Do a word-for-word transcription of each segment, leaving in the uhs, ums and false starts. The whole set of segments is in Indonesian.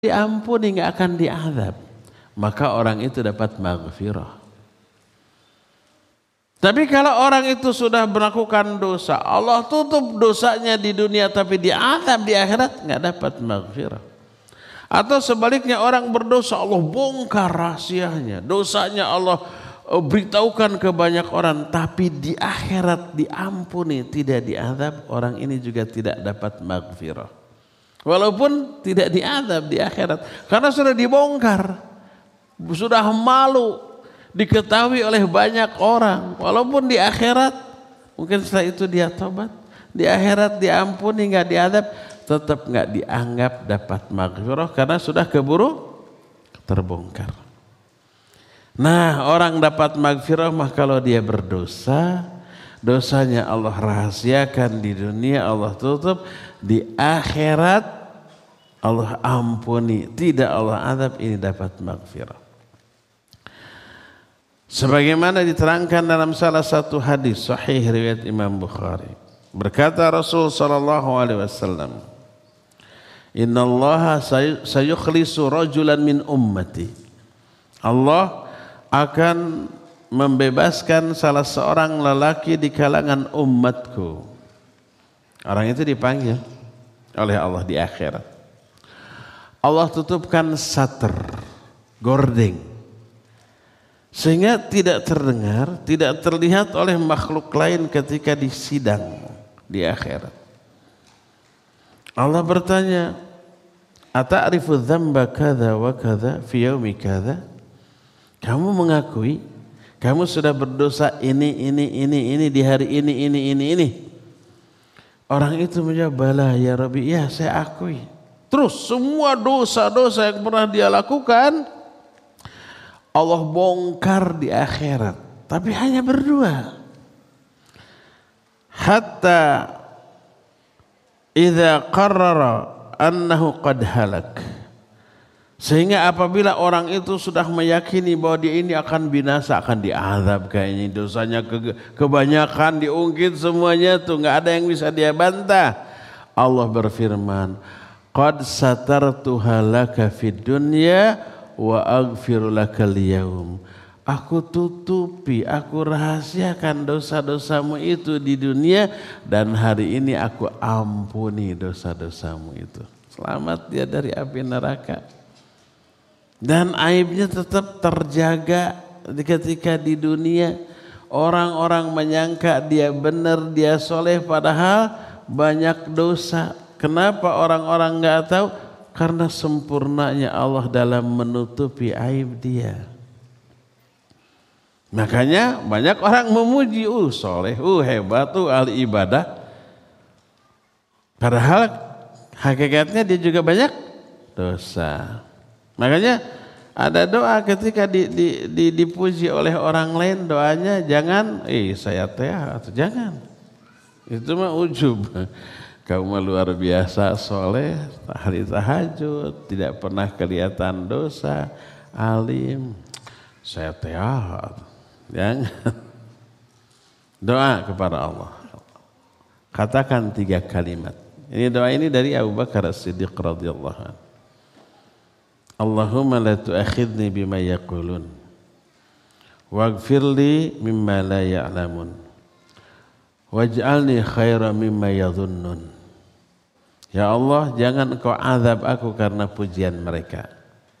diampuni, nggak akan diazab, maka orang itu dapat maghfirah. Tapi kalau orang itu sudah melakukan dosa, Allah tutup dosanya di dunia tapi diazab di akhirat, nggak dapat maghfirah. Atau sebaliknya orang berdosa, Allah bongkar rahasianya, dosanya Allah beritahukan ke banyak orang, tapi di akhirat diampuni, tidak diazab, orang ini juga tidak dapat maghfirah. Walaupun tidak diazab di akhirat, karena sudah dibongkar, sudah malu diketahui oleh banyak orang. Walaupun di akhirat mungkin setelah itu dia tobat, di akhirat diampuni, nggak diazab, tetap nggak dianggap dapat maghfirah karena sudah keburu terbongkar. Nah, orang dapat maghfirah mah kalau dia berdosa, dosanya Allah rahasiakan di dunia, Allah tutup, di akhirat Allah ampuni, tidak Allah azab, ini dapat maghfirah. Sebagaimana diterangkan dalam salah satu hadis sahih riwayat Imam Bukhari, berkata Rasul sallallahu alaihi wasallam, "Innallaha sayukhlisu rajulan min ummati." Allah akan membebaskan salah seorang lelaki di kalangan umatku. Orang itu dipanggil oleh Allah di akhirat. Allah tutupkan sater, gordeng, sehingga tidak terdengar, tidak terlihat oleh makhluk lain ketika disidang di akhirat. Allah bertanya, "Ata'rifu dzamba kadza wa kadza fi yaumi kadza?" Kamu mengakui kamu sudah berdosa ini ini ini ini di hari ini ini ini ini. Orang itu menjawab, "Bala ya Rabbi, ya saya akui." Terus semua dosa-dosa yang pernah dia lakukan Allah bongkar di akhirat, tapi hanya berdua. Hatta idza qarrara annahu qad halak. Sehingga apabila orang itu sudah meyakini bahwa dia ini akan binasa, akan diazab kayaknya, dosanya ke, kebanyakan, diungkit semuanya tuh, nggak ada yang bisa dia bantah. Allah berfirman, "Qad satartuha laka fid dunya wa aghfiru lakal yaum." Aku tutupi, aku rahasiakan dosa-dosamu itu di dunia, dan hari ini aku ampuni dosa-dosamu itu. Selamat dia dari api neraka. Dan aibnya tetap terjaga ketika di dunia. Orang-orang menyangka dia benar, dia soleh, padahal banyak dosa. Kenapa orang-orang nggak tahu? Karena sempurnanya Allah dalam menutupi aib dia. Makanya banyak orang memuji, uh soleh, uh hebat, uh ahli ibadah. Padahal hakikatnya dia juga banyak dosa. Makanya ada doa ketika di, di, di, dipuji oleh orang lain, doanya jangan, eh saya teh atau jangan. Itu mah ujub. Kamu mah luar biasa soleh, ahli tahajud, tidak pernah kelihatan dosa, alim. Saya teh jangan. Doa kepada Allah. Katakan tiga kalimat. Ini doa ini dari Abu Bakar As-Siddiq radhiyallahu anhu. Allahumma la tu'akhidni bima yaqulun waghfirli mimma la ya'lamun waj'alni khairan mimma yadhunnun. Ya Allah, jangan Engkau azab aku karena pujian mereka.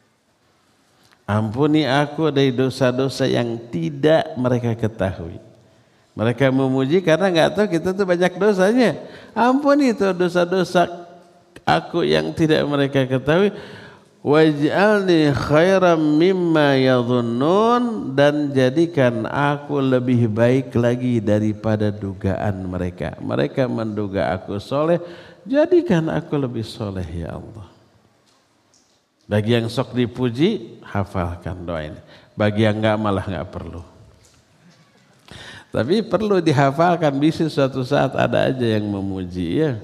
Ampuni aku dari dosa-dosa yang tidak mereka ketahui. Mereka memuji karena enggak tahu kita tuh banyak dosanya. Ampuni itu dosa-dosa aku yang tidak mereka ketahui. Waj'alni khairan mimma yadhunnun, dan jadikan aku lebih baik lagi daripada dugaan mereka. Mereka menduga aku soleh, jadikan aku lebih soleh ya Allah. Bagi yang sok dipuji, hafalkan doa ini. Bagi yang enggak malah enggak perlu. Tapi perlu dihafalkan, bisa suatu saat ada aja yang memuji ya.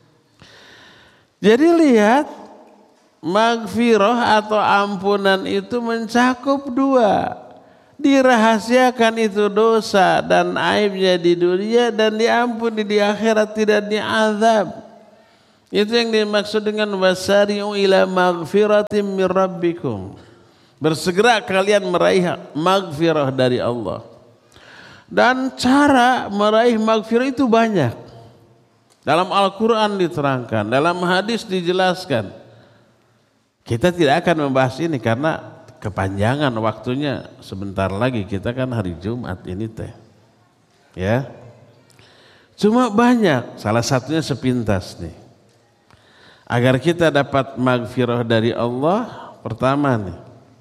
Jadi lihat, maghfirah atau ampunan itu mencakup dua. Dirahasiakan itu dosa dan aibnya di dunia, dan diampuni di akhirat, tidak diazab. Itu yang dimaksud dengan wasari'u ila maghfiratim mir rabbikum. Bersegera kalian meraih maghfirah dari Allah. Dan cara meraih maghfirah itu banyak. Dalam Al-Quran diterangkan, dalam hadis dijelaskan. Kita tidak akan membahas ini karena kepanjangan waktunya. Sebentar lagi kita kan hari Jumat ini teh. Ya. Cuma banyak, salah satunya sepintas nih. Agar kita dapat maghfirah dari Allah, pertama nih,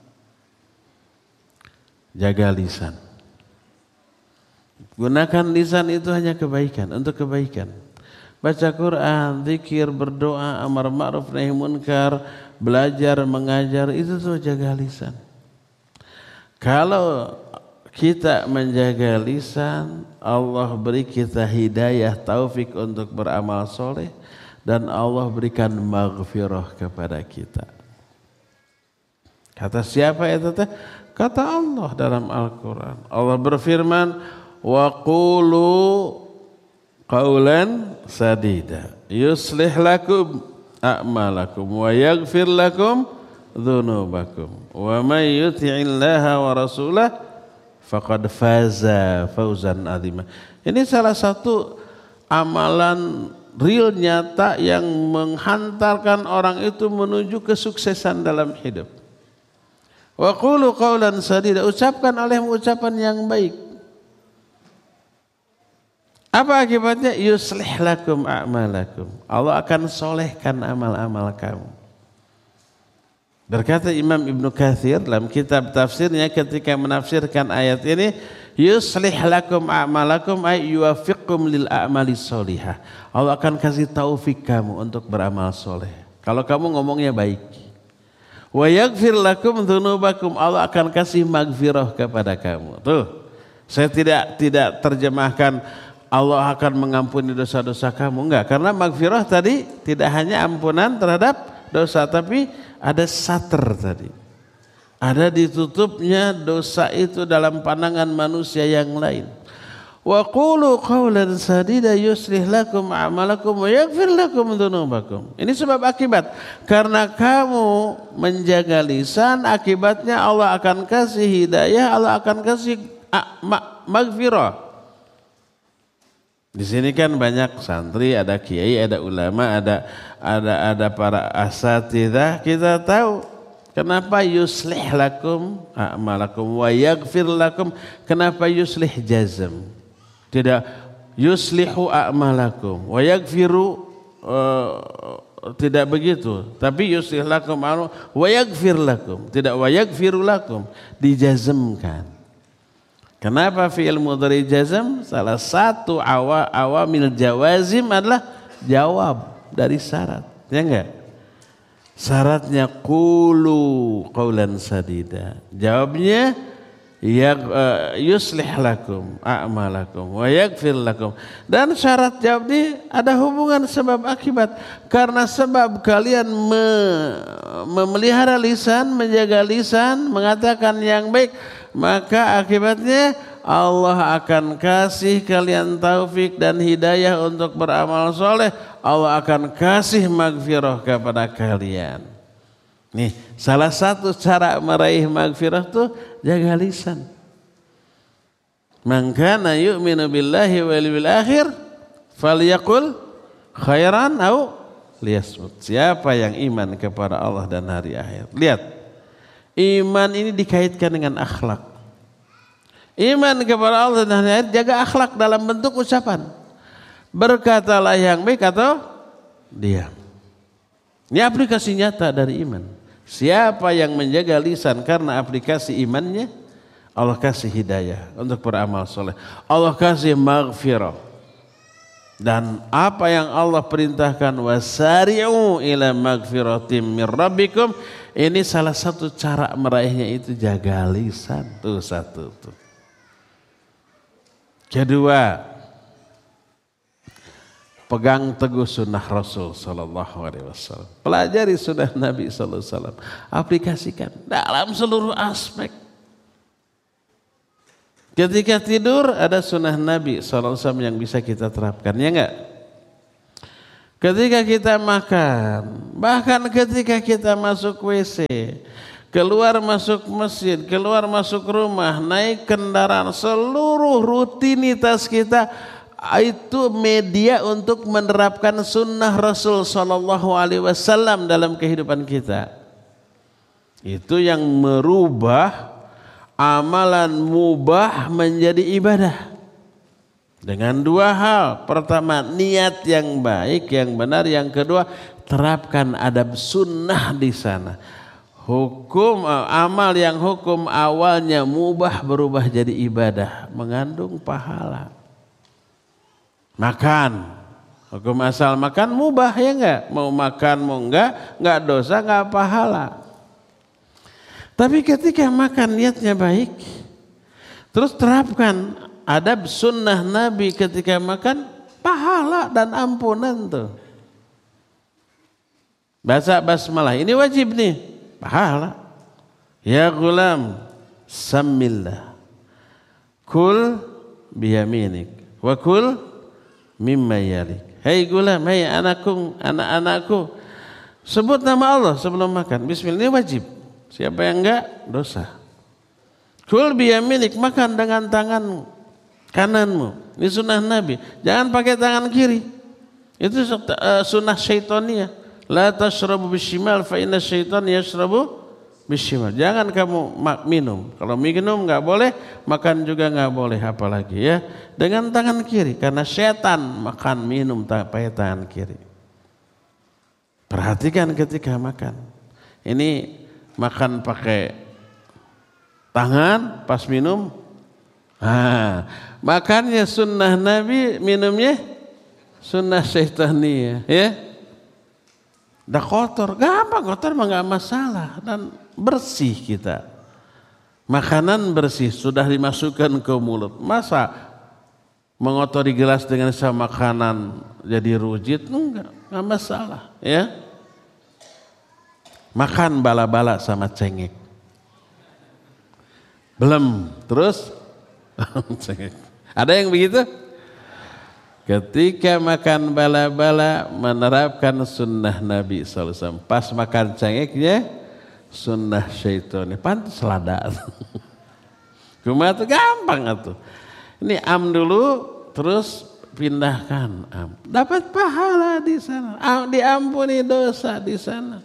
jaga lisan. Gunakan lisan itu hanya kebaikan, untuk kebaikan. Baca Quran, zikir, berdoa, amar ma'ruf nahi munkar, belajar, mengajar, itu tuh jaga lisan. Kalau kita menjaga lisan, Allah beri kita hidayah, taufik untuk beramal soleh. Dan Allah berikan maghfirah kepada kita. Kata siapa itu teh? Kata Allah dalam Al-Quran. Allah berfirman, wa qulu qawlan sadida yuslih lakum a'malakum wa yaghfir lakum dhunubakum wa may yuti'illaha wa rasulah faqad faza fawzan azima. Ini salah satu amalan real nyata yang menghantarkan orang itu menuju kesuksesan dalam hidup. Wa qulu qawlan sadida, ucapkan oleh ucapan yang baik. Apa akibatnya? Yuslih lakum a'malakum. Allah akan solehkan amal-amal kamu. Berkata Imam Ibnu Katsir dalam kitab tafsirnya ketika menafsirkan ayat ini, yuslih lakum a'malakum ay yuwaffiqkum lil a'mali sholihah. Allah akan kasih taufik kamu untuk beramal soleh. Kalau kamu ngomongnya baik. Wa yaghfir lakum dzunubakum, Allah akan kasih maghfirah kepada kamu. Tuh. Saya tidak tidak terjemahkan Allah akan mengampuni dosa-dosa kamu, enggak, karena maghfirah tadi tidak hanya ampunan terhadap dosa, tapi ada sater tadi. Ada ditutupnya dosa itu dalam pandangan manusia yang lain. Wa qulu qawlan sadida yuslih lakum a'malakum wa yaghfir lakum dzunubakum. Ini sebab akibat. Karena kamu menjaga lisan, akibatnya Allah akan kasih hidayah, Allah akan kasih maghfirah. Di sini kan banyak santri, ada kiai, ada ulama, ada ada ada para asatidzah. Kita tahu kenapa yuslih lakum a'malakum wa yaghfir lakum. Kenapa yuslih jazm? Tidak yuslihu a'malakum wa yaghfiru, uh, tidak begitu. Tapi yuslih lakum wa yaghfir lakum, tidak wa yaghfiru lakum, dijazmkan. Kenapa fi'il mudhari jazm? Salah satu awa, awamil jawazim adalah jawab dari syarat, ya enggak? Syaratnya qulu qawlan sadida. Jawabnya ya uh, yuslih lakum a'malakum wa yaghfir lakum. Dan syarat jawab ini ada hubungan sebab akibat. Karena sebab kalian me, memelihara lisan, menjaga lisan, mengatakan yang baik, maka akibatnya Allah akan kasih kalian taufik dan hidayah untuk beramal soleh. Allah akan kasih maghfirah kepada kalian. Nih, salah satu cara meraih maghfirah tuh jaga lisan. Man kana yu'minu billahi wal yawmil akhir falyaqul khairan aw liyasmut. Siapa yang iman kepada Allah dan hari akhir. Lihat, iman ini dikaitkan dengan akhlak. Iman kepada Allah dan hari akhir, jaga akhlak dalam bentuk ucapan. Berkatalah yang baik atau diam. Ini aplikasi nyata dari iman. Siapa yang menjaga lisan karena aplikasi imannya, Allah kasih hidayah untuk beramal soleh. Allah kasih maghfirah. Dan apa yang Allah perintahkan, wasari'u ila maghfiratim mir rabbikum, ini salah satu cara meraihnya itu jaga lisan. Tuh satu tuh. Kedua, pegang teguh sunnah Rasul sallallahu alaihi wasallam. Pelajari sunnah Nabi sallallahu alaihi wasallam. Aplikasikan dalam seluruh aspek. Ketika tidur ada sunnah Nabi sallallahu alaihi wasallam yang bisa kita terapkan, ya enggak? ketika kita makan, bahkan ketika kita masuk W C, keluar masuk masjid, keluar masuk rumah, naik kendaraan, seluruh rutinitas kita itu media untuk menerapkan sunnah Rasul Sallallahu Alaihi Wasallam dalam kehidupan kita. Itu yang merubah amalan mubah menjadi ibadah. Dengan dua hal. Pertama, niat yang baik, yang benar. Yang kedua, terapkan adab sunnah di sana. Hukum amal yang hukum awalnya mubah berubah jadi ibadah, mengandung pahala. Makan, hukum asal makan mubah ya enggak? Mau makan mau enggak, enggak dosa, enggak pahala. Tapi ketika makan niatnya baik, terus terapkan adab sunnah Nabi ketika makan, pahala dan ampunan tuh. Baca basmalah, ini wajib nih, pahala. Ya gulam, samillah, kul biyaminik, wa kul mimma yalik. Hei gulam, hei anakku, anak-anakku, sebut nama Allah sebelum makan. Bismillah, ini wajib. Siapa yang enggak, dosa. Kul biyaminik, makan dengan tangan kananmu. Ini sunnah Nabi. Jangan pakai tangan kiri. Itu sunnah syaitaniyah. La tashrabu bishimal fa inna syaitan yashrabu bishimal. Jangan kamu minum. Kalau minum enggak boleh, makan juga enggak boleh, apalagi ya dengan tangan kiri, karena setan makan minum pakai tangan kiri. Perhatikan ketika makan. Ini makan pakai tangan, pas minum, ah, makannya sunnah Nabi, minumnya sunnah syaitaniyah, ya. Dah kotor, gampang kotor mah nggak masalah, dan bersih kita. Makanan bersih sudah dimasukkan ke mulut, masa mengotori gelas dengan sama makanan jadi rujit? Enggak, nggak masalah, ya. Makan bala-bala sama cengek. Belum, terus cengek. Ada yang begitu? Ketika makan bala-bala menerapkan sunnah Nabi sallallahu alaihi wasallam. Pas makan cengeknya sunnah syaitan. Pantas lada. Cuma itu gampang atuh. Ini am dulu, terus pindahkan am. Dapat pahala di sana. Diampuni dosa di sana.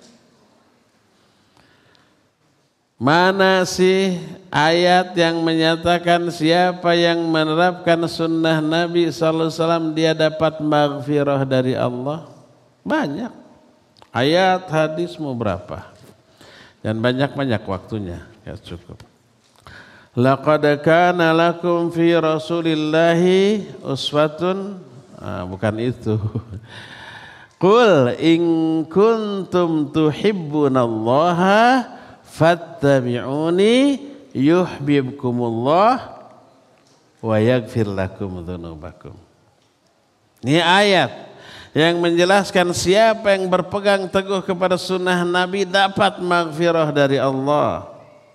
Mana sih ayat yang menyatakan siapa yang menerapkan sunnah Nabi sallallahu alaihi wasallam dia dapat maghfirah dari Allah? Banyak. Ayat, hadis mau berapa? Dan banyak-banyak waktunya. Ya cukup. Laqad kana lakum fi Rasulillahi uswatun, ah, bukan itu. Qul in kuntum tuhibbunallaha fattabi'uni yuhibbukumullah wa yaghfir lakum dzunubakum. Ini ayat yang menjelaskan siapa yang berpegang teguh kepada sunnah Nabi dapat maghfirah dari Allah.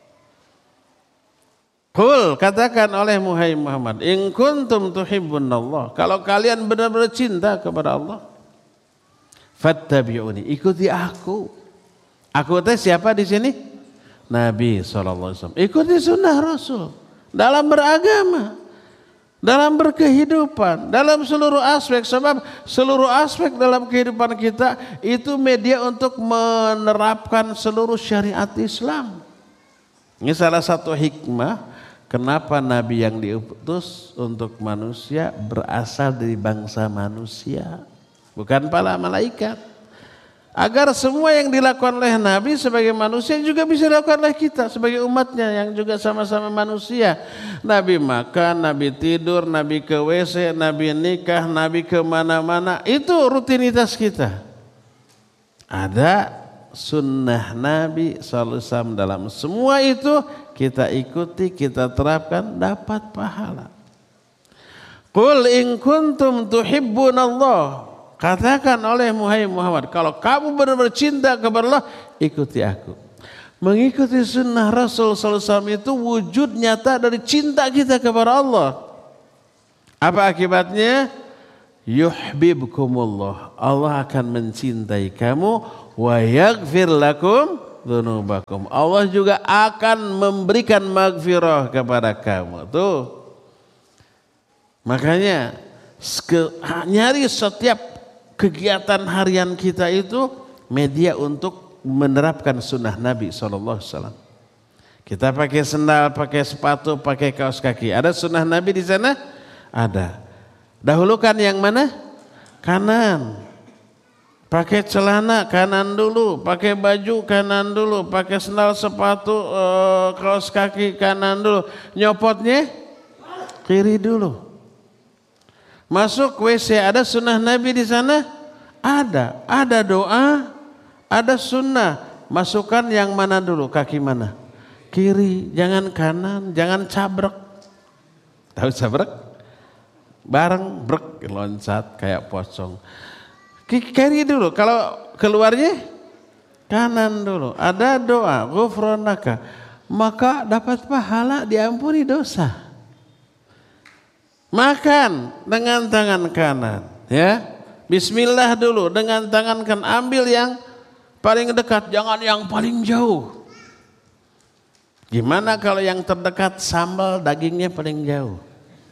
Qul, katakan oleh Muhammad, in kuntum tuhibbunallah, kalau kalian benar-benar cinta kepada Allah, fattabi'uni, ikuti aku. Aku teh siapa di sini? Nabi shallallahu alaihi wasallam. Ikuti sunnah Rasul dalam beragama, dalam berkehidupan, dalam seluruh aspek. Sebab seluruh aspek dalam kehidupan kita itu media untuk menerapkan seluruh syariat Islam. Ini salah satu hikmah kenapa Nabi yang diutus untuk manusia berasal dari bangsa manusia, bukan para malaikat. Agar semua yang dilakukan oleh Nabi sebagai manusia juga bisa dilakukan oleh kita sebagai umatnya yang juga sama-sama manusia. Nabi makan, Nabi tidur, Nabi ke W C, Nabi nikah, Nabi kemana-mana. Itu rutinitas kita. Ada sunnah Nabi sallallahu alaihi wasallam dalam semua itu kita ikuti, kita terapkan, dapat pahala. Qul in kuntum tuhibbunallah, katakan oleh Muhammad, kalau kamu benar-benar cinta kepada Allah, ikuti aku. Mengikuti sunnah Rasul sallallahu alaihi wasallam itu wujud nyata dari cinta kita kepada Allah. Apa akibatnya? yuhibbukumullah, Allah akan mencintai kamu, wa yaghfir lakum dzunubakum, Allah juga akan memberikan maghfirah kepada kamu. Tuh. Makanya nyari setiap kegiatan harian kita itu media untuk menerapkan sunnah Nabi shallallahu alaihi wasallam. Kita pakai sendal, pakai sepatu, pakai kaos kaki. Ada sunnah Nabi di sana? Ada. Dahulukan yang mana? Kanan. Pakai celana kanan dulu, pakai baju kanan dulu, pakai sendal, sepatu, uh, kaos kaki kanan dulu. Nyopotnya kiri dulu. Masuk W C, ada sunnah Nabi di sana? Ada. Ada doa, ada sunnah. Masukkan yang mana dulu? Kaki mana? Kiri, jangan kanan, jangan cabrek. Tahu cabrek? Bareng brek loncat kayak pocong. Kiri dulu, kalau keluarnya kanan dulu. Ada doa, ghufranaka, maka dapat pahala, diampuni dosa. Makan dengan tangan kanan, ya. Bismillah dulu dengan tangan kanan, ambil yang paling dekat, jangan yang paling jauh. Gimana kalau yang terdekat sambal dagingnya paling jauh?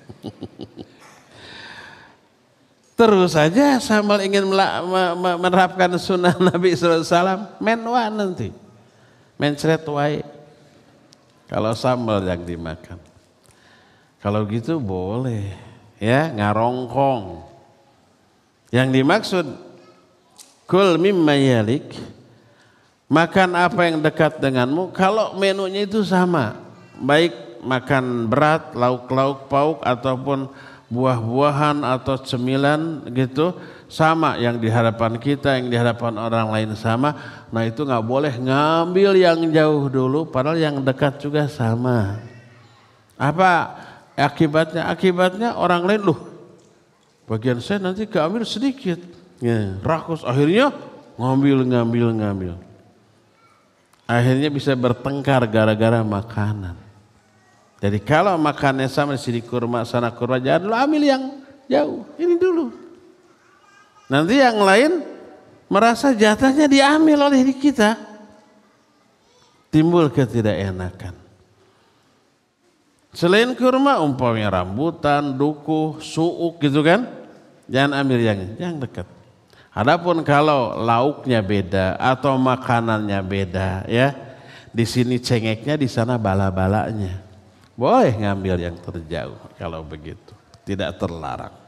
Terus saja sambal ingin menerapkan sunnah Nabi shallallahu alaihi wasallam, menwa nanti, mencret wae. Kalau sambal yang dimakan. Kalau gitu boleh, ya, ngarongkong. Yang dimaksud kul mimma yalik, makan apa yang dekat denganmu. Kalau menunya itu sama, baik makan berat, lauk-lauk pauk ataupun buah-buahan atau cemilan gitu, sama yang di hadapan kita, yang di hadapan orang lain sama. Nah itu nggak boleh ngambil yang jauh dulu, padahal yang dekat juga sama. Apa akibatnya? Akibatnya orang lain, loh bagian saya nanti keambil sedikit, ya, rakus, akhirnya ngambil, ngambil, ngambil. Akhirnya bisa bertengkar gara-gara makanan. Jadi kalau makannya sama di sini kurma, sana kurma, jangan dulu ambil yang jauh, ini dulu. Nanti yang lain merasa jatahnya diambil oleh kita, timbul ketidakenakan. Selain kurma, umpamanya rambutan, duku, suuk gitu kan, jangan ambil yang yang dekat. Adapun kalau lauknya beda atau makanannya beda, ya, di sini cengeknya, di sana bala-balanya, boleh ngambil yang terjauh. Kalau begitu tidak terlarang.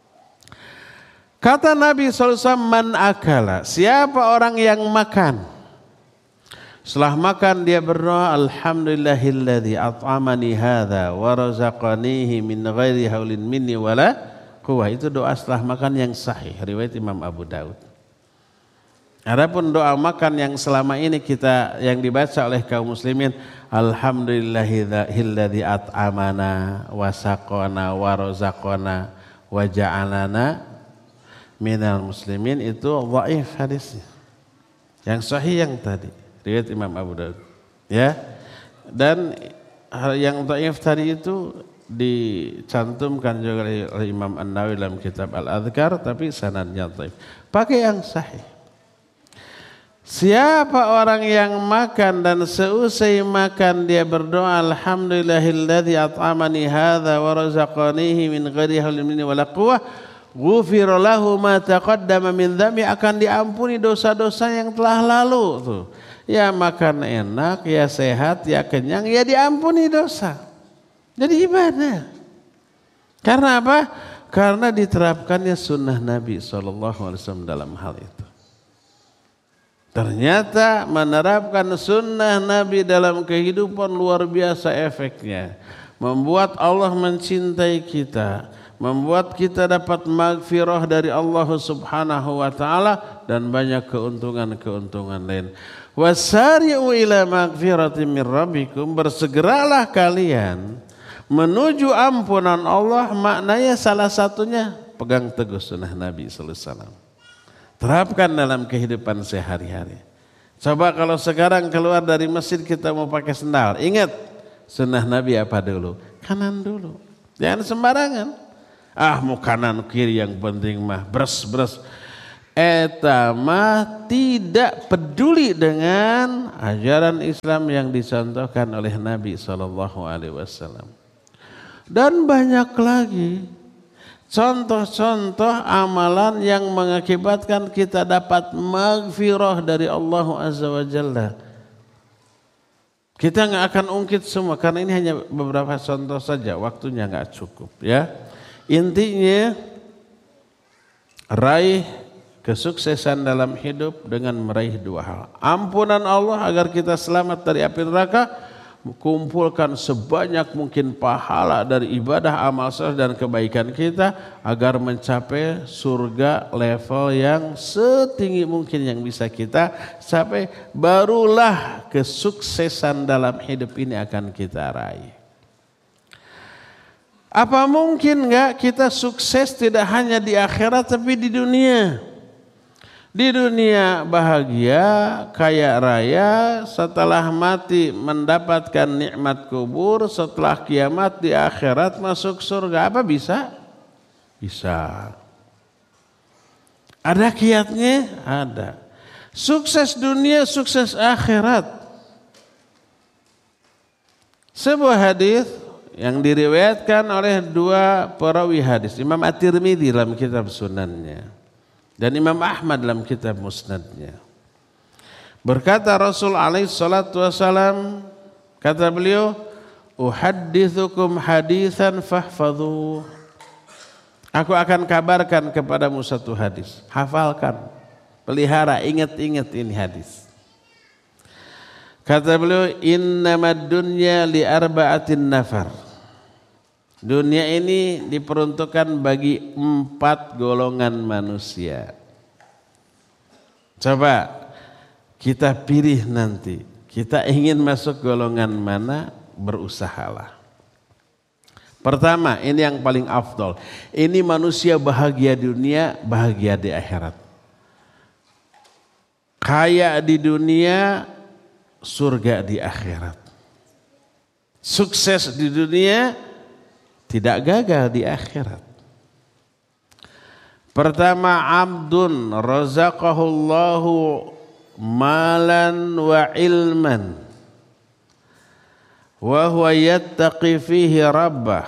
Kata Nabi shallallahu alaihi wasallam, man akala, siapa orang yang makan, setelah makan dia berdoa, alhamdulillahilladzi at'amani hadza wa razaqanihi min ghairi haulin minni wala quwwah. Itu doa setelah makan yang sahih, riwayat Imam Abu Daud. Adapun doa makan yang selama ini kita yang dibaca oleh kaum muslimin, alhamdulillahilladzi at'amana wa saqana wa razaqana wa ja'alana minal muslimin, itu dhaif hadisnya. Yang sahih yang tadi riwayat Imam Abu Daud, ya. Dan yang dhaif tadi itu dicantumkan juga oleh Imam An-Nawawi dalam kitab Al-Adhkar, tapi sanadnya dhaif. Pakai yang sahih. Siapa orang yang makan dan seusai makan dia berdoa, alhamdulillahilladzi at'amani hadza wa razaqanihi min ghairi haulin minni wala quwwah, ghufira lahu ma taqaddama min dzambi, akan diampuni dosa-dosa yang telah lalu. Tuh. Ya makan enak, ya sehat, ya kenyang, ya diampuni dosa. Jadi ibadah. Karena apa? Karena diterapkannya sunnah Nabi shallallahu alaihi wasallam dalam hal itu. Ternyata menerapkan sunnah Nabi dalam kehidupan luar biasa efeknya. Membuat Allah mencintai kita. Membuat kita dapat maghfirah dari Allah subhanahu wa ta'ala. Dan banyak keuntungan-keuntungan lain. Wasari'u ila maghfiratin min rabbikum, bersegeralah kalian menuju ampunan Allah. Maknanya salah satunya pegang teguh sunnah Nabi sallallahu alaihi wasallam. Terapkan dalam kehidupan sehari-hari. Coba kalau sekarang keluar dari masjid kita mau pakai sendal, ingat sunnah Nabi apa dulu? Kanan dulu. Jangan sembarangan. Ah mau kanan kiri yang penting mah bres-bres. Eta mah tidak peduli dengan ajaran Islam yang dicontohkan oleh Nabi shallallahu alaihi wasallam. Dan banyak lagi contoh-contoh amalan yang mengakibatkan kita dapat maghfirah dari Allah Azza wa Jalla. Kita nggak akan ungkit semua karena ini hanya beberapa contoh saja, waktunya nggak cukup ya. Intinya raih kesuksesan dalam hidup dengan meraih dua hal. Ampunan Allah agar kita selamat dari api neraka, kumpulkan sebanyak mungkin pahala dari ibadah, amal saleh dan kebaikan kita agar mencapai surga level yang setinggi mungkin yang bisa kita capai, barulah kesuksesan dalam hidup ini akan kita raih. Apa mungkin enggak kita sukses tidak hanya di akhirat tapi di dunia? Di dunia bahagia, kaya raya, setelah mati mendapatkan nikmat kubur, setelah kiamat di akhirat masuk surga. Apa bisa? Bisa. Ada kiatnya? Ada. Sukses dunia, sukses akhirat. Sebuah hadis yang diriwayatkan oleh dua perawi hadis, Imam At-Tirmidzi dalam kitab Sunannya dan Imam Ahmad dalam kitab Musnadnya. Berkata Rasul alaihi salatu wasalam, kata beliau, uhaddithukum hadithan fahfadhu. Aku akan kabarkan kepadamu satu hadis, hafalkan, pelihara, ingat-ingat ini hadis. Kata beliau, innamad dunya li arba'atin nafar. Dunia ini diperuntukkan bagi empat golongan manusia. Coba kita pilih nanti, kita ingin masuk golongan mana, berusahalah. Pertama, ini yang paling afdol. Ini manusia bahagia di dunia, bahagia di akhirat. Kaya di dunia, surga di akhirat. Sukses di dunia, tidak gagal di akhirat. Pertama, abdun razaqahullahu malan wa ilman wa huwa yattaqi fihi rabbah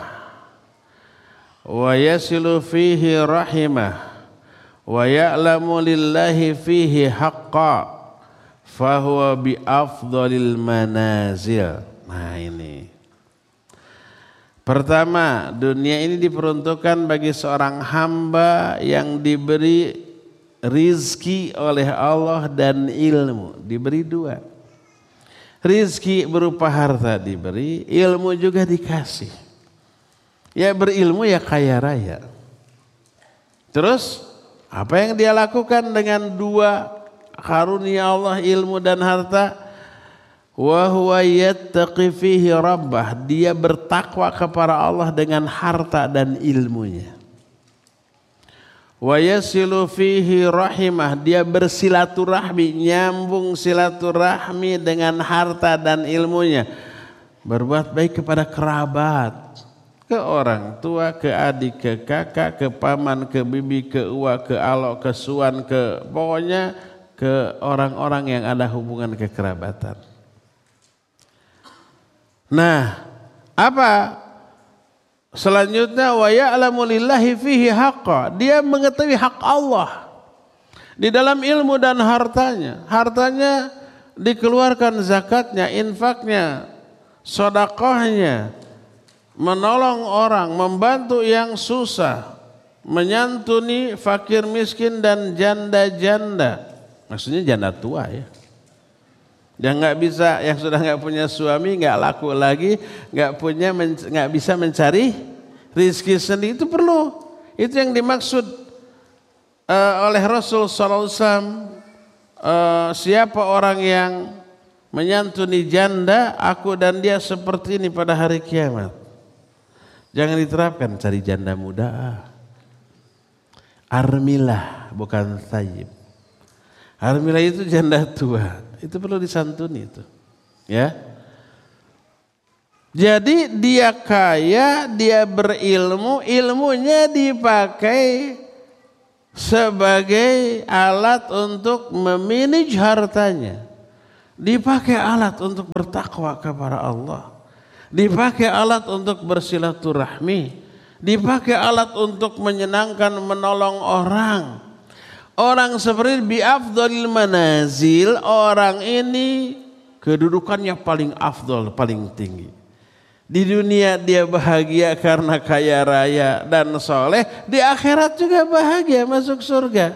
wa yasilu fihi rahimah wa ya'lamu lillahi fihi haqqa fa huwa bi afdalil manazil. Nah ini pertama, dunia ini diperuntukkan bagi seorang hamba yang diberi rizki oleh Allah dan ilmu. Diberi dua. Rizki berupa harta diberi, ilmu juga dikasih. Ya berilmu ya kaya raya. Terus apa yang dia lakukan dengan dua karunia Allah, ilmu dan harta? Wa huwa yattaqi fihi rabbah, dia bertakwa kepada Allah dengan harta dan ilmunya. Wa yasilu fihi rahimah, dia bersilaturahmi, nyambung silaturahmi dengan harta dan ilmunya. Berbuat baik kepada kerabat, ke orang tua, ke adik, ke kakak, ke paman, ke bibi, ke uwa, ke alok, ke suan, ke pokoknya ke orang-orang yang ada hubungan kekerabatan. Nah, apa selanjutnya? Wa ya'lamu lillahi fihi haqqa, dia mengetahui hak Allah di dalam ilmu dan hartanya. Hartanya dikeluarkan zakatnya, infaknya, sedekahnya, menolong orang, membantu yang susah, menyantuni fakir miskin dan janda-janda. Maksudnya janda tua ya. Yang nggak bisa, yang sudah nggak punya suami, nggak laku lagi, nggak punya, nggak bisa mencari rizki sendiri, itu perlu. Itu yang dimaksud uh, oleh Rasul Sallallahu Alaihi Wasallam. Uh, siapa orang yang menyantuni janda, aku dan dia seperti ini pada hari kiamat. Jangan diterapkan cari janda muda. Armilah bukan thayyib. Armilah itu janda tua. Itu perlu disantuni itu, ya. Jadi dia kaya, dia berilmu, ilmunya dipakai sebagai alat untuk memanage hartanya. Dipakai alat untuk bertakwa kepada Allah. Dipakai alat untuk bersilaturahmi. Dipakai alat untuk menyenangkan, menolong orang. Orang seperti bi afdhalil manazil, orang ini kedudukannya paling afdal, paling tinggi. Di dunia dia bahagia karena kaya raya dan soleh. Di akhirat juga bahagia masuk surga.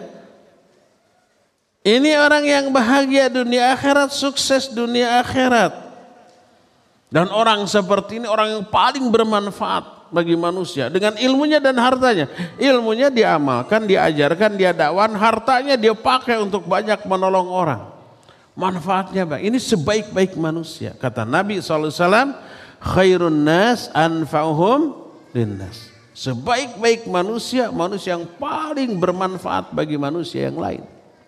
Ini orang yang bahagia dunia akhirat, sukses dunia akhirat. Dan orang seperti ini orang yang paling bermanfaat bagi manusia. Dengan ilmunya dan hartanya. Ilmunya diamalkan, diajarkan, dia dakwan. Hartanya dia pakai untuk banyak menolong orang. Manfaatnya baik. Ini sebaik-baik manusia. Kata Nabi shallallahu alaihi wasallam, khairun nas anfa'uhum linnas. Sebaik-baik manusia, manusia yang paling bermanfaat bagi manusia yang lain.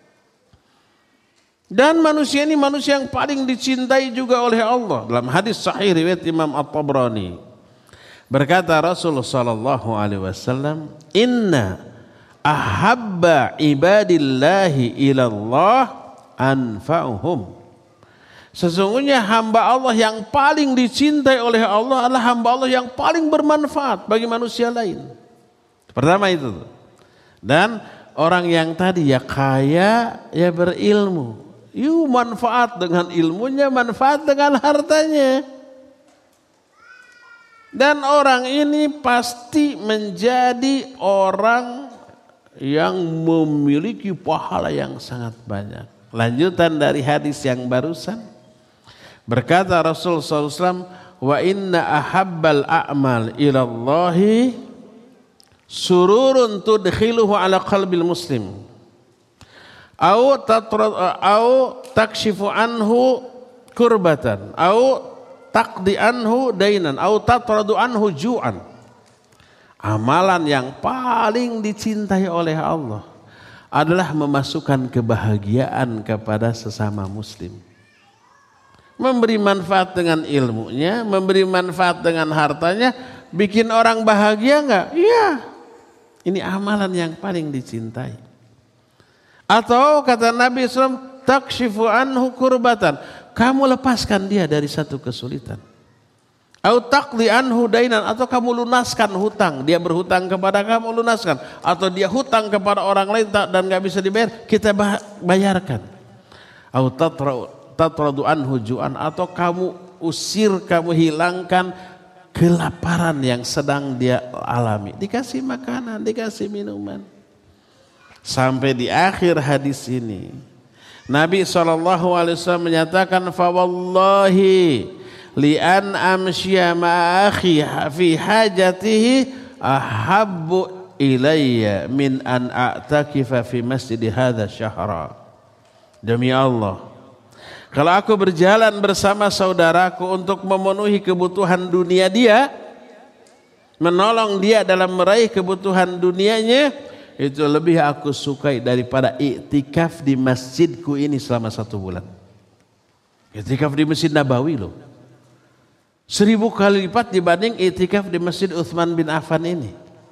Dan manusia ini manusia yang paling dicintai juga oleh Allah. Dalam hadis sahih riwayat Imam At-Tabrani, berkata Rasulullah sallallahu alaihi wasallam, inna ahabba ibadillahi ilallah anfa'uhum. Sesungguhnya hamba Allah yang paling dicintai oleh Allah adalah hamba Allah yang paling bermanfaat bagi manusia lain. Pertama itu. Dan orang yang tadi ya kaya, ya berilmu. Yuk manfaat dengan ilmunya, manfaat dengan hartanya. Dan orang ini pasti menjadi orang yang memiliki pahala yang sangat banyak. Lanjutan dari hadis yang barusan. Berkata Rasul sallallahu alaihi wasallam, wa inna ahabbal a'mal ilallahi sururun tudkhiluhu ala qalbil muslim. Au tatrad au takshifu anhu kurbatan au taqdi anhu dainan au tatradu anhu ju'an. Amalan yang paling dicintai oleh Allah adalah memasukkan kebahagiaan kepada sesama muslim. Memberi manfaat dengan ilmunya, memberi manfaat dengan hartanya, bikin orang bahagia enggak? Iya. Ini amalan yang paling dicintai. Atau kata Nabi shallallahu alaihi wasallam, takshifu anhu kurbatan, kamu lepaskan dia dari satu kesulitan. Au taqdi anhu dainan, atau kamu lunaskan hutang, dia berhutang kepada kamu, lunaskan. Atau dia hutang kepada orang lain dan enggak bisa dibayar, kita bayarkan. Au tatradu anhu ju'an, atau kamu usir, kamu hilangkan kelaparan yang sedang dia alami. Dikasih makanan, dikasih minuman. Sampai di akhir hadis ini Nabi shallallahu alaihi wasallam menyatakan, fa wallahi li an amshiya ma akhi fi hajatihi ahabbu ilayya min an a'takifa fi masjid hadha syahra. Demi Allah, kalau aku berjalan bersama saudaraku untuk memenuhi kebutuhan dunia dia, menolong dia dalam meraih kebutuhan dunianya, itu lebih aku sukai daripada iktikaf di masjidku ini selama satu bulan. Iktikaf di Masjid Nabawi loh. Seribu kali lipat dibanding iktikaf di Masjid Utsman bin Affan ini.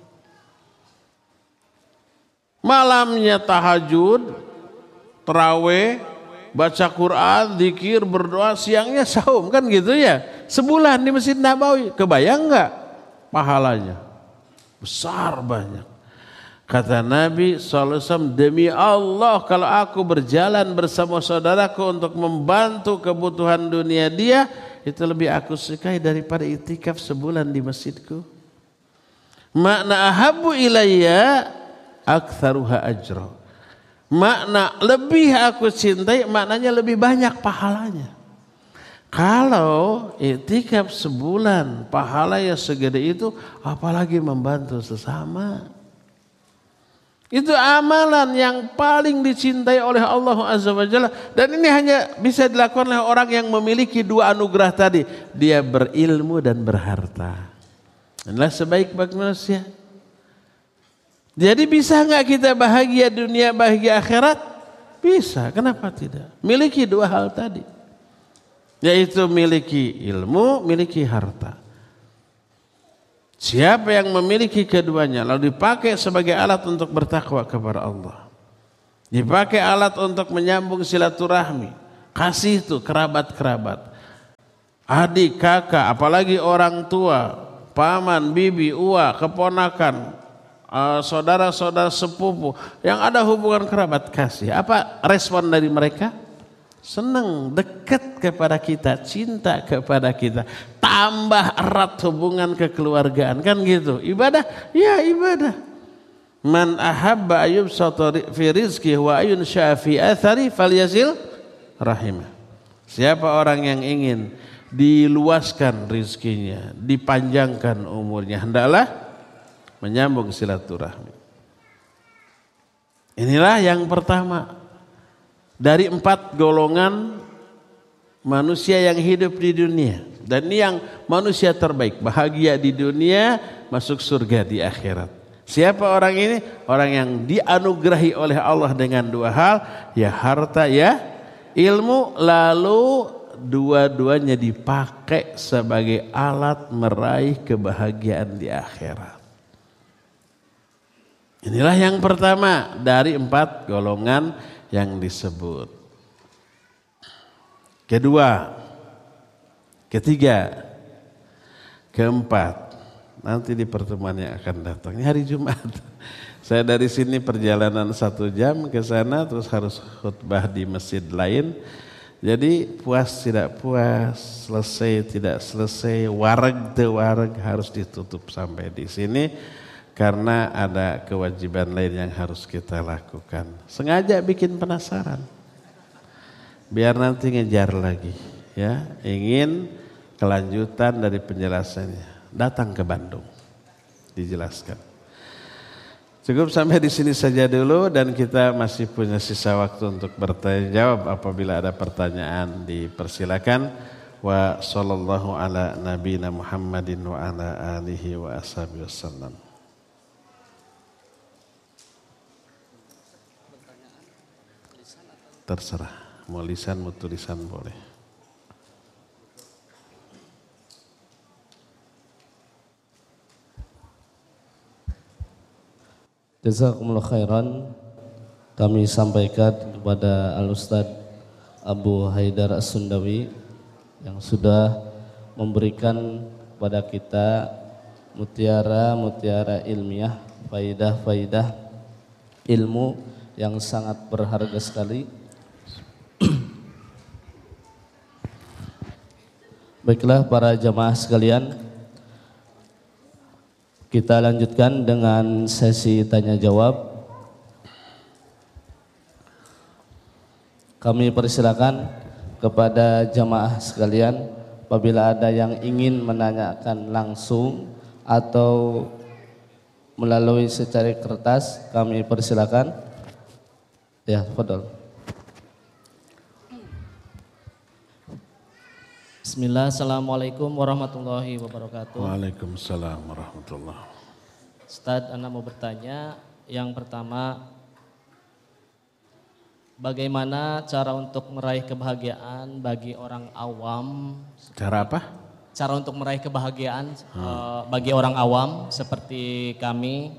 Malamnya tahajud, tarawih, baca Quran, zikir, berdoa, siangnya saum, kan gitu ya. Sebulan di Masjid Nabawi, kebayang enggak pahalanya? Besar banyak. Kata Nabi shallallahu alaihi wasallam, demi Allah kalau aku berjalan bersama saudaraku untuk membantu kebutuhan dunia dia, itu lebih aku sukai daripada iktikaf sebulan di masjidku. Makna ahabbu ilayya aktsaruha ajra. Makna lebih aku cintai, maknanya lebih banyak pahalanya. Kalau iktikaf sebulan pahalanya segede itu, apalagi membantu sesama. Itu amalan yang paling dicintai oleh Allah Azza wa Jalla. Dan ini hanya bisa dilakukan oleh orang yang memiliki dua anugerah tadi. Dia berilmu dan berharta. Inilah sebaik-baik manusia. Jadi bisa enggak kita bahagia dunia, bahagia akhirat? Bisa, kenapa tidak? Miliki dua hal tadi. Yaitu miliki ilmu, miliki harta. Siapa yang memiliki keduanya lalu dipakai sebagai alat untuk bertakwa kepada Allah, dipakai alat untuk menyambung silaturahmi, kasih itu kerabat-kerabat, adik, kakak, apalagi orang tua, paman, bibi, uwa, keponakan, uh, saudara-saudara sepupu yang ada hubungan kerabat kasih. Apa respon dari mereka? Senang, dekat kepada kita, cinta kepada kita, tambah erat hubungan kekeluargaan, kan gitu. Ibadah, ya ibadah. Man ahabba ayub satari fi rizki wa ayun syafi athari falyasil rahimah. Siapa orang yang ingin diluaskan rizkinya, dipanjangkan umurnya, hendaklah menyambung silaturahmi. Inilah yang pertama dari empat golongan manusia yang hidup di dunia. Dan ini yang manusia terbaik, bahagia di dunia, masuk surga di akhirat. Siapa orang ini? Orang yang dianugerahi oleh Allah dengan dua hal, ya harta, ya ilmu, lalu dua-duanya dipakai sebagai alat meraih kebahagiaan di akhirat. Inilah yang pertama dari empat golongan yang disebut. Kedua, ketiga, keempat, nanti di pertemuan yang akan datang. Ini hari Jumat. Saya dari sini perjalanan satu jam ke sana, terus harus khutbah di masjid lain. Jadi puas tidak puas, selesai tidak selesai, wareg te wareg harus ditutup sampai di sini. Karena ada kewajiban lain yang harus kita lakukan. Sengaja bikin penasaran. Biar nanti ngejar lagi. Ya, ingin kelanjutan dari penjelasannya. Datang ke Bandung. Dijelaskan. Cukup sampai di sini saja dulu dan kita masih punya sisa waktu untuk bertanya jawab. Apabila ada pertanyaan dipersilakan. Wa sallallahu ala nabiyina Muhammadin wa ala alihi wa ashabihi wasallam. Terserah, mau lisan mau tulisan boleh. Jazakumullah khairan. Kami sampaikan kepada Al-Ustaz Abu Haidar As-Sundawi yang sudah memberikan kepada kita mutiara-mutiara ilmiah, faidah-faidah ilmu yang sangat berharga sekali. Baiklah para jamaah sekalian, kita lanjutkan dengan sesi tanya jawab. Kami persilakan kepada jamaah sekalian apabila ada yang ingin menanyakan langsung atau melalui secari kertas, kami persilakan. Ya, fadhol. Bismillah, assalamualaikum warahmatullahi wabarakatuh. Waalaikumsalam warahmatullahi wabarakatuh. Ustadz, Anda mau bertanya. Yang pertama, bagaimana cara untuk meraih kebahagiaan bagi orang awam? Cara apa? Cara untuk meraih kebahagiaan hmm. uh, bagi orang awam seperti kami.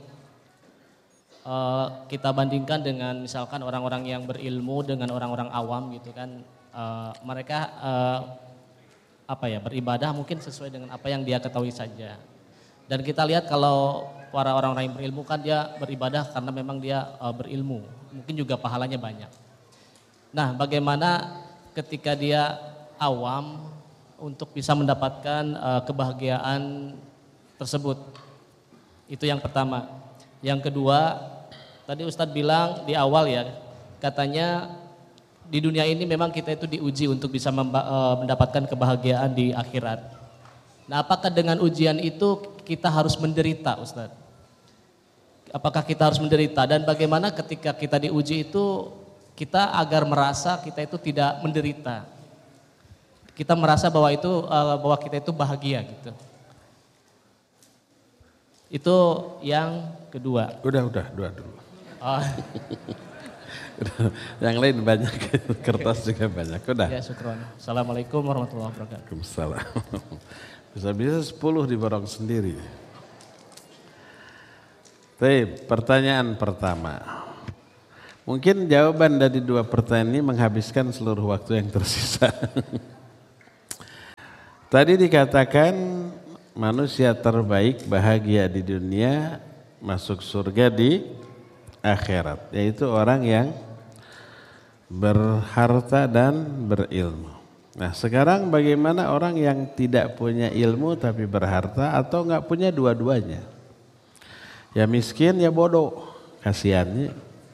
Uh, kita bandingkan dengan misalkan orang-orang yang berilmu dengan orang-orang awam gitu kan. Uh, mereka uh, apa ya beribadah mungkin sesuai dengan apa yang dia ketahui saja. Dan kita lihat kalau para orang-orang yang berilmu kan dia beribadah karena memang dia uh, berilmu. Mungkin juga pahalanya banyak. Nah, bagaimana ketika dia awam untuk bisa mendapatkan uh, kebahagiaan tersebut? Itu yang pertama. Yang kedua, tadi Ustadz bilang di awal ya, katanya di dunia ini memang kita itu diuji untuk bisa memba- uh, mendapatkan kebahagiaan di akhirat. Nah, apakah dengan ujian itu kita harus menderita, Ustadz? Apakah kita harus menderita? Dan bagaimana ketika kita diuji itu kita agar merasa kita itu tidak menderita? Kita merasa bahwa itu uh, bahwa kita itu bahagia gitu. Itu yang kedua. Udah, udah, dua dulu. Oh. Yang lain banyak, kertas juga banyak. Udah. Ya, syukron. Assalamualaikum warahmatullahi wabarakatuh. Waalaikumsalam. Bisa-bisa sepuluh diborong sendiri. Baik, pertanyaan pertama. Mungkin jawaban dari dua pertanyaan ini menghabiskan seluruh waktu yang tersisa. Tadi dikatakan manusia terbaik bahagia di dunia, masuk surga di akhirat, yaitu orang yang berharta dan berilmu. Nah, sekarang bagaimana orang yang tidak punya ilmu tapi berharta atau enggak punya dua-duanya? Ya miskin ya bodoh, kasihannya.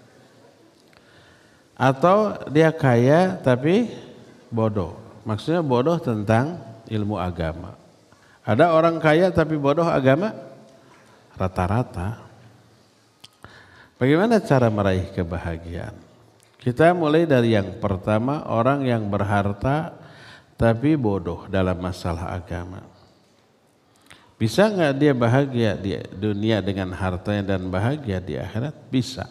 Atau dia kaya tapi bodoh. Maksudnya bodoh tentang ilmu agama. Ada orang kaya tapi bodoh agama? Rata-rata. Bagaimana cara meraih kebahagiaan? Kita mulai dari yang pertama, orang yang berharta tapi bodoh dalam masalah agama. Bisa nggak dia bahagia di dunia dengan hartanya dan bahagia di akhirat? Bisa.